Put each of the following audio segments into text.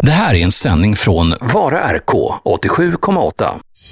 Det här är en sändning från Vara RK 87,8.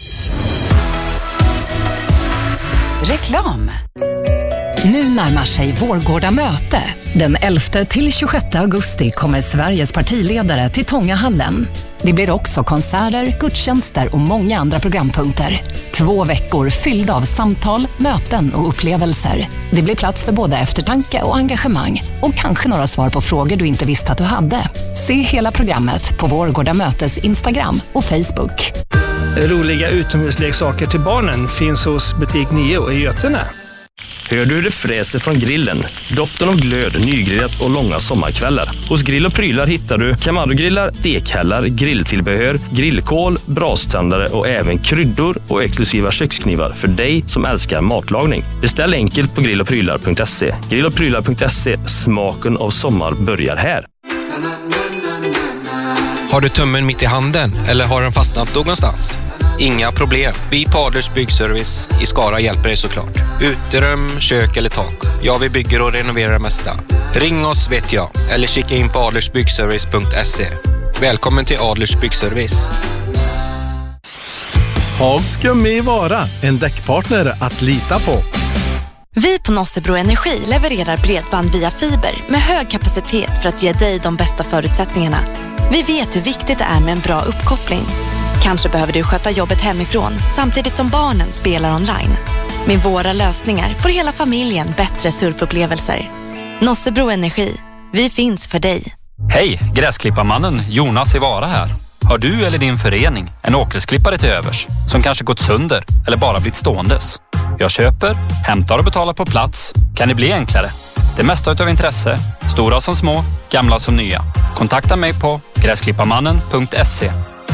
Reklam. Nu närmar sig Vårgårda möte. Den 11 till 26 augusti kommer Sveriges partiledare till Tångahallen. Det blir också konserter, gudstjänster och många andra programpunkter. 2 veckor fyllda av samtal, möten och upplevelser. Det blir plats för både eftertanke och engagemang. Och kanske några svar på frågor du inte visste att du hade. Se hela programmet på Vårgårda mötes Instagram och Facebook. Roliga utomhusleksaker till barnen finns hos butik 9 i Götene. Hör du hur det fräser från grillen? Doften av glöd, nygrillat och långa sommarkvällar. Hos Grill och Prylar hittar du Kamado-grillar, stekhällar, grilltillbehör, grillkål, braständare och även kryddor och exklusiva köksknivar för dig som älskar matlagning. Beställ enkelt på grillochprylar.se. Grillochprylar.se, smaken av sommar börjar här. Har du tummen mitt i handen eller har den fastnat någonstans? Inga problem. Vi på Adlers Byggservice i Skara hjälper dig såklart. Uterum, kök eller tak. Ja, vi bygger och renoverar det mesta. Ring oss vet jag. Eller kika in på adlersbyggservice.se. Välkommen till Adlers Byggservice. Hagskum i Vara. En däckpartner att lita på. Vi på Nossebro Energi levererar bredband via fiber med hög kapacitet för att ge dig de bästa förutsättningarna. Vi vet hur viktigt det är med en bra uppkoppling. Kanske behöver du sköta jobbet hemifrån samtidigt som barnen spelar online. Med våra lösningar får hela familjen bättre surfupplevelser. Nossebro Energi. Vi finns för dig. Hej, gräsklipparmannen Jonas i Vara här. Har du eller din förening en åkersklippare till övers som kanske gått sönder eller bara blivit ståendes? Jag köper, hämtar och betalar på plats. Kan det bli enklare? Det mesta utav intresse, stora som små, gamla som nya. Kontakta mig på gräsklipparmannen.se.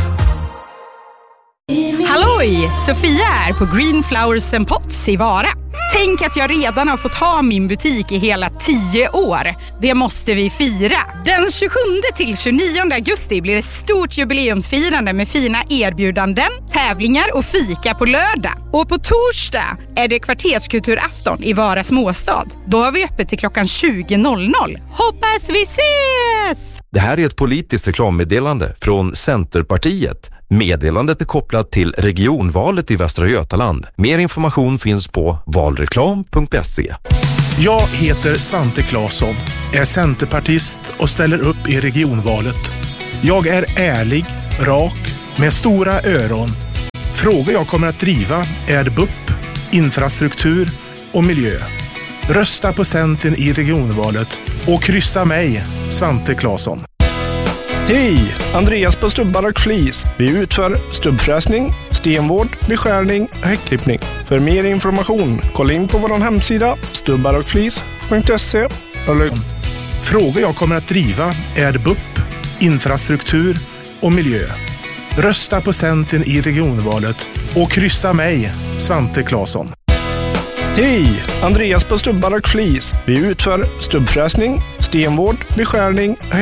Halloj! Sofia är på Green Flowers and Pots i Vara. Tänk att jag redan har fått ha min butik i hela 10 år. Det måste vi fira. Den 27 till 29 augusti blir det stort jubileumsfirande med fina erbjudanden, tävlingar och fika på lördag. Och på torsdag är det kvarterskulturafton i Vara småstad. Då har vi öppet till klockan 20.00. Hoppas vi ses! Det här är ett politiskt reklammeddelande från Centerpartiet. Meddelandet är kopplat till regionvalet i Västra Götaland. Mer information finns på valreklam.se. Jag heter Svante Claesson, är centerpartist och ställer upp i regionvalet. Jag är ärlig, rak, med stora öron. Frågor jag kommer att driva är BUP, infrastruktur och miljö. Rösta på Centern i regionvalet och kryssa mig, Svante Claesson. Hej! Andreas på Stubbar och Flis. Vi utför stubbfräsning, stenvård, beskärning och häckklippning. För mer information, kolla in på vår hemsida stubbarochflis.se. Frågor jag kommer att driva är BUP, infrastruktur och miljö. Rösta på Centern i regionvalet och kryssa mig, Svante Claesson. Hej! Andreas på Stubbar och Flis. Vi utför stubbfräsning, stenvård, beskärning och